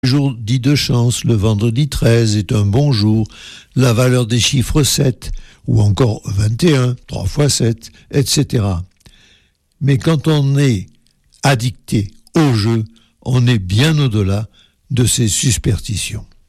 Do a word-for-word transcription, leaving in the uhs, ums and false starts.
Le jour dit de chance, le vendredi treize est un bon jour, la valeur des chiffres sept, ou encore vingt et un, trois fois sept, et cetera. Mais quand on est addicté au jeu, on est bien au-delà de ces superstitions.